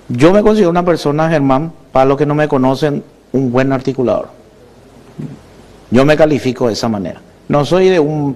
Yo me considero una persona, Germán, para los que no me conocen, un buen articulador. Yo me califico de esa manera. No soy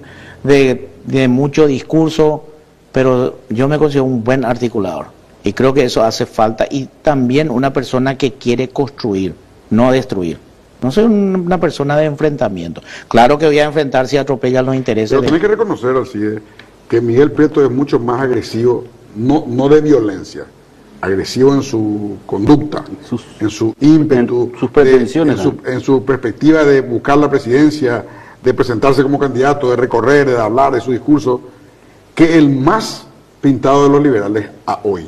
de mucho discurso, pero yo me considero un buen articulador. Y creo que eso hace falta. Y también una persona que quiere construir, no destruir. No soy una persona de enfrentamiento. Claro que voy a enfrentar si atropellan los intereses. Pero tenés que reconocer así, que Miguel Prieto es mucho más agresivo, no de violencia, agresivo en su conducta, en su ímpetu, en sus pretensiones, en su perspectiva de buscar la presidencia, de presentarse como candidato, de recorrer, de hablar, de su discurso, que el más pintado de los liberales a hoy.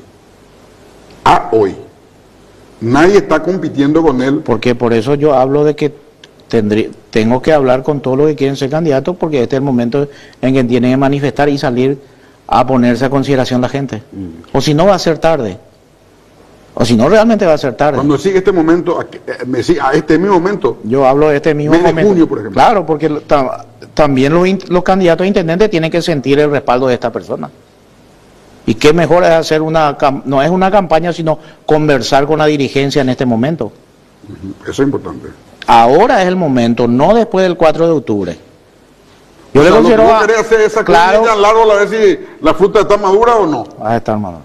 A hoy. Nadie está compitiendo con él. Porque por eso yo hablo de que tengo que hablar con todos los que quieren ser candidatos, porque este es el momento en que tienen que manifestar y salir a ponerse a consideración la gente. O si no, va a ser tarde. O si no, realmente va a ser tarde. Cuando sigue este momento, a este mismo momento. Yo hablo de este mismo momento. De junio, por ejemplo. Claro, porque también los candidatos a intendentes tienen que sentir el respaldo de esta persona. Y qué mejor es hacer no es una campaña, sino conversar con la dirigencia en este momento. Eso es importante. Ahora es el momento, no después del 4 de octubre. Yo le considero ¿no querés hacer esa claro, al árbol a ver si la fruta está madura o no? Va a estar madura.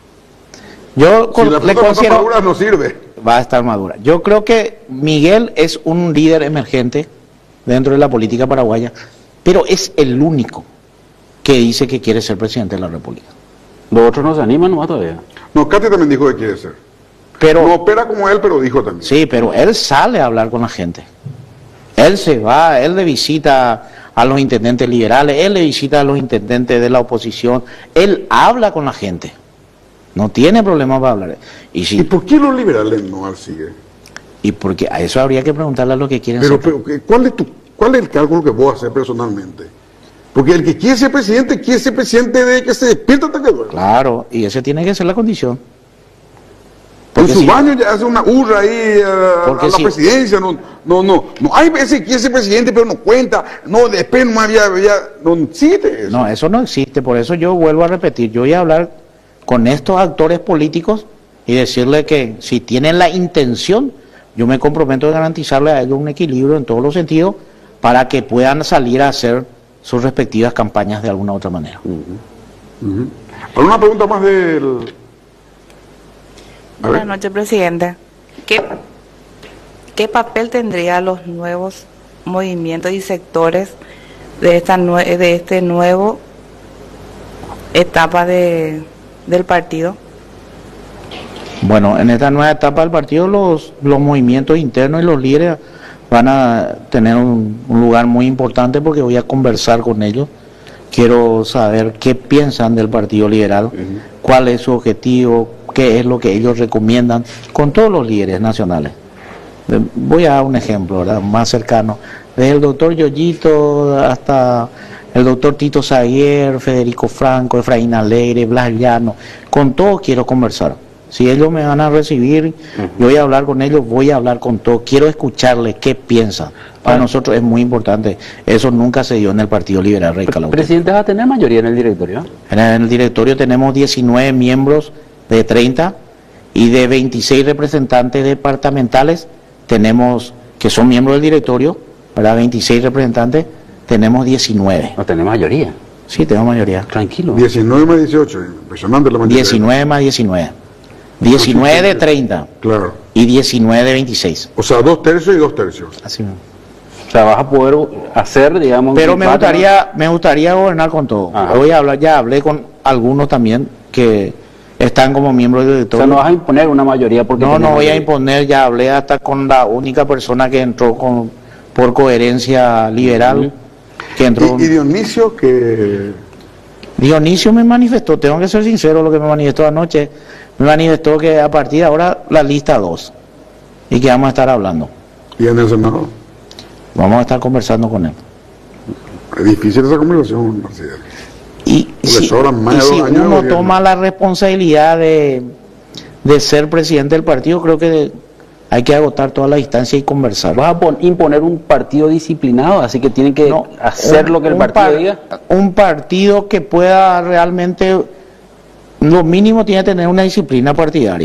Yo si la fruta le considero, no está madura, no sirve. Va a estar madura. Yo creo que Miguel es un líder emergente dentro de la política paraguaya, pero es el único que dice que quiere ser presidente de la República. Los otros no se animan nomás todavía. No, Katy también dijo que quiere ser. Pero, no opera como él, pero dijo también. Sí, pero él sale a hablar con la gente. Él se va, él le visita a los intendentes liberales, él le visita a los intendentes de la oposición, él habla con la gente. No tiene problema para hablar. ¿Y por qué los liberales no siguen? Y porque a eso habría que preguntarle a los que quieren ser. Pero ¿cuál es el cálculo que vos haces personalmente? Porque el que quiere ser presidente de que se despierta hasta que duerme. Claro, y esa tiene que ser la condición. Porque en su baño ya hace una hurra ahí a la presidencia. No hay veces que quiere ser presidente, pero no cuenta. No, después no existe eso. No, eso no existe. Por eso yo vuelvo a repetir. Yo voy a hablar con estos actores políticos y decirle que si tienen la intención, yo me comprometo a garantizarle a ellos un equilibrio en todos los sentidos para que puedan salir a hacer sus respectivas campañas de alguna otra manera. ¿Alguna pregunta más del...? Buenas noches, presidente. ¿Qué papel tendrían los nuevos movimientos y sectores de este nuevo etapa del partido? Bueno, en esta nueva etapa del partido los movimientos internos y los líderes van a tener un lugar muy importante porque voy a conversar con ellos. Quiero saber qué piensan del Partido Liberal, cuál es su objetivo, qué es lo que ellos recomiendan con todos los líderes nacionales. Voy a dar un ejemplo, ¿verdad?, más cercano. Desde el doctor Yoyito hasta el doctor Tito Saguier, Federico Franco, Efraín Alegre, Blas Llano, con todos quiero conversar. Si ellos me van a recibir, yo voy a hablar con ellos, voy a hablar con todos, quiero escucharles qué piensan. Para nosotros es muy importante, eso nunca se dio en el Partido Liberal, Rey Calauquí. ¿Presidente va a tener mayoría en el directorio? En el directorio tenemos 19 miembros de 30 y de 26 representantes departamentales tenemos, que son miembros del directorio, ¿verdad? 26 representantes, tenemos 19. ¿No tenemos mayoría? Sí, tenemos mayoría. Tranquilo. 19 más 18, impresionante la mayoría. 19 más 19. 19 de 30. Claro. Y 19 de 26. O sea, 2 tercios y 2 tercios. Así mismo. O sea, vas a poder hacer, digamos... Pero me gustaría gobernar con todo. Voy a hablar, ya hablé con algunos también que están como miembros del directorio. O sea, no vas a imponer una mayoría porque... No voy a imponer, ya hablé hasta con la única persona que entró por coherencia liberal. Que entró. ¿Y Dionisio que...? Dionisio me manifestó, tengo que ser sincero, lo que me manifestó anoche, me manifestó que a partir de ahora la lista 2 y que vamos a estar hablando. ¿Y en el Senado? Vamos a estar conversando con él. Es difícil esa conversación, presidente. Y si uno toma la responsabilidad de ser presidente del partido, creo que hay que agotar toda la distancia y conversar. ¿Vas a imponer un partido disciplinado? Así que tienen que hacer lo que el partido diga. Un partido que pueda realmente, lo mínimo tiene que tener una disciplina partidaria.